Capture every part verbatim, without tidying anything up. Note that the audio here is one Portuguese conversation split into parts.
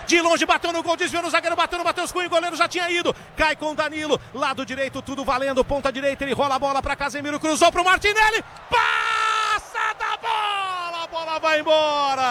de longe, bateu no gol, desviou no zagueiro, bateu no Matheus Cunha, o goleiro já tinha ido, cai com o Danilo, lado direito, tudo valendo, ponta direita, ele rola a bola para Casemiro, cruzou pro Martinelli, passa da bola, a bola vai embora,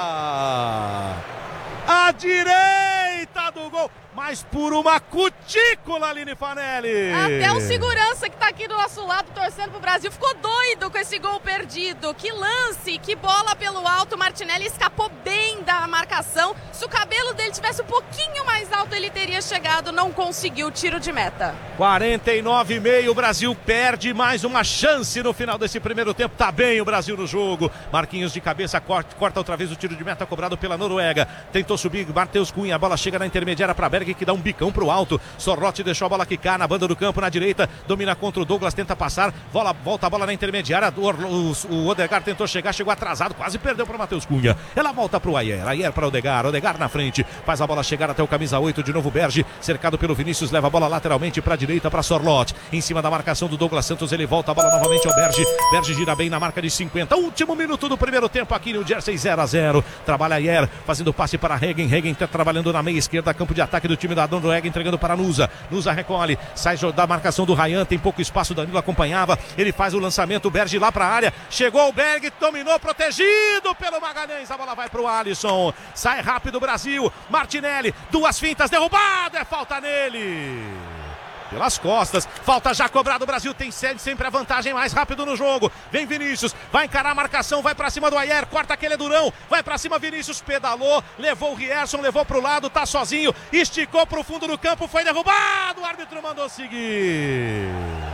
a direita do gol, mas por uma cutícula, Aline Fanelli. Até o segurança que tá aqui do nosso lado torcendo pro Brasil ficou doido com esse gol perdido. Que lance, que bola pelo alto. Martinelli escapou bem da marcação. Se o cabelo dele tivesse um pouquinho mais alto, ele teria chegado. Não conseguiu o tiro de meta. quarenta e nove e meio, o Brasil perde mais uma chance no final desse primeiro tempo. Tá bem o Brasil no jogo. Marquinhos de cabeça, corta, corta outra vez o tiro de meta cobrado pela Noruega. Tentou subir, Matheus Cunha, a bola chega na intermediária para Berg, que dá um bicão pro alto. Sorlotti deixou a bola quicar na banda do campo, na direita, domina contra o Douglas, tenta passar, bola, volta a bola na intermediária, o, o, o Odegaard tentou chegar, chegou atrasado, quase perdeu para Matheus Cunha. Ela volta pro Ayer, Ayer para Odegaard, Odegaard na frente, faz a bola chegar até o camisa oito, de novo Berge, cercado pelo Vinícius, leva a bola lateralmente para a direita para Sorlotti, em cima da marcação do Douglas Santos, ele volta a bola novamente ao Berge, Berge gira bem na marca de cinquenta, último minuto do primeiro tempo aqui no Jersey, zero a zero, trabalha Ayer, fazendo passe para Hegen, Hegen tá trabalhando na meia esquerda, campo de ataque do time da Noruega, entregando para Nusa, Nusa recolhe, sai da marcação do Ryan, tem pouco espaço, Danilo acompanhava, ele faz o lançamento, o Berge lá para a área, chegou o Berg, dominou, protegido pelo Magalhães, a bola vai para o Alisson, sai rápido o Brasil, Martinelli, duas fintas, derrubado, é falta nele, pelas costas, falta já cobrado, o Brasil tem sempre a vantagem mais rápido no jogo, vem Vinícius, vai encarar a marcação, vai pra cima do Ayer, corta aquele Durão, vai pra cima Vinícius, pedalou, levou o Rierson, levou pro lado, tá sozinho, esticou pro fundo do campo, foi derrubado, o árbitro mandou seguir.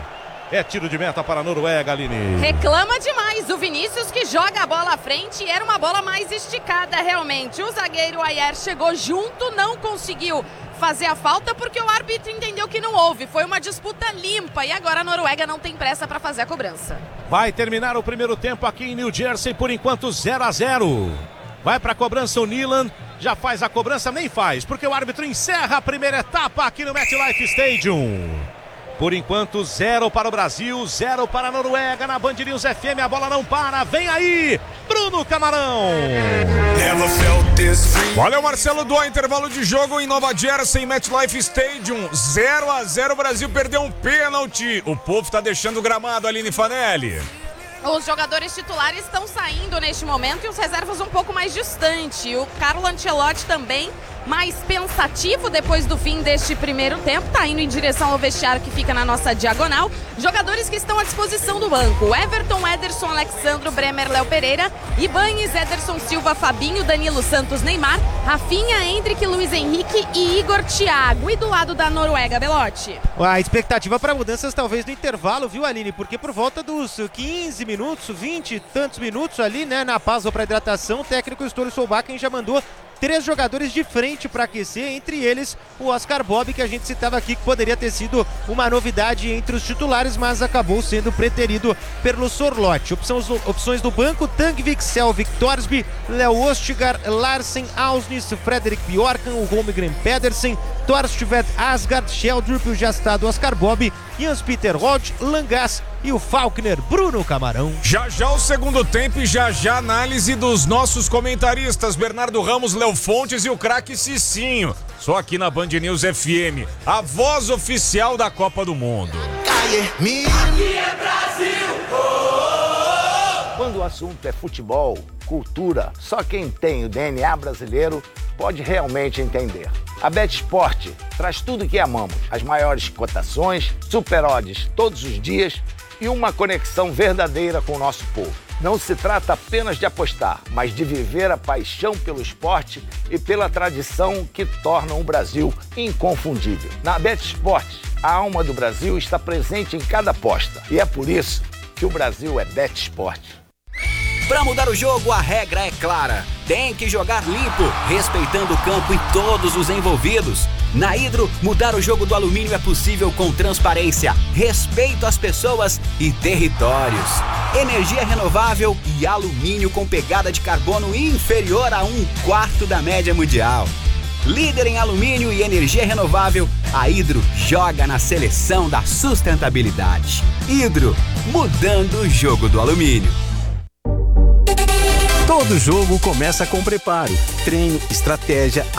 É tiro de meta para a Noruega, Aline. Reclama demais o Vinícius, que joga a bola à frente, era uma bola mais esticada realmente. O zagueiro Ayer chegou junto, não conseguiu fazer a falta porque o árbitro entendeu que não houve. Foi uma disputa limpa e agora a Noruega não tem pressa para fazer a cobrança. Vai terminar o primeiro tempo aqui em New Jersey, por enquanto zero a zero. Vai para a cobrança o Nilan, já faz a cobrança, nem faz, porque o árbitro encerra a primeira etapa aqui no MetLife Stadium. Por enquanto, zero para o Brasil, zero para a Noruega, na Band News F M, a bola não para, vem aí, Bruno Camarão. Valeu, Marcelo, do intervalo de jogo em Nova Jersey, MetLife Stadium, zero a zero, o Brasil perdeu um pênalti, o povo está deixando o gramado, Aline Fanelli. Os jogadores titulares estão saindo neste momento e os reservas um pouco mais distante. O Carlo Ancelotti também mais pensativo depois do fim deste primeiro tempo. Está indo em direção ao vestiário que fica na nossa diagonal. Jogadores que estão à disposição do banco: Everton, Ederson, Alexandro, Bremer, Léo Pereira, Ibanes, Ederson Silva, Fabinho, Danilo Santos, Neymar, Rafinha, Endrick, Luiz Henrique e Igor Thiago. E do lado da Noruega, Belotti? A expectativa para mudanças talvez no intervalo, viu, Aline? Porque por volta dos quinze minutos, vinte e tantos minutos ali, né, na pausa para hidratação, o técnico Ståle Solbakken já mandou três jogadores de frente para aquecer, entre eles o Oscar Bob, que a gente citava aqui que poderia ter sido uma novidade entre os titulares, mas acabou sendo preterido pelo Sorlotti. Opções, opções do banco: Tangvik, Selvik, Torsby, Léo Ostigard, Larsen, Ausnes, Fredrik Bjorkan, o Holmgren Pedersen, Torstvedt, Asgard, Sheldrup, o já citado Oscar Bob, Jens Peter Roth, Langas e o Falkner, Bruno Camarão. Já já o segundo tempo e já já análise dos nossos comentaristas Bernardo Ramos, Léo Fontes e o craque Cicinho. Só aqui na Band News F M, a voz oficial da Copa do Mundo. Aqui é Brasil! Oh, oh, oh. Quando o assunto é futebol, cultura, só quem tem o D N A brasileiro pode realmente entender. A BetSport traz tudo que amamos, as maiores cotações, super odds todos os dias e uma conexão verdadeira com o nosso povo. Não se trata apenas de apostar, mas de viver a paixão pelo esporte e pela tradição que tornam o Brasil inconfundível. Na BetSport, a alma do Brasil está presente em cada aposta e é por isso que o Brasil é BetSport. Para mudar o jogo, a regra é clara. Tem que jogar limpo, respeitando o campo e todos os envolvidos. Na Hidro, mudar o jogo do alumínio é possível com transparência, respeito às pessoas e territórios. Energia renovável e alumínio com pegada de carbono inferior a um quarto da média mundial. Líder em alumínio e energia renovável, a Hidro joga na seleção da sustentabilidade. Hidro, mudando o jogo do alumínio. Todo jogo começa com preparo, treino, estratégia,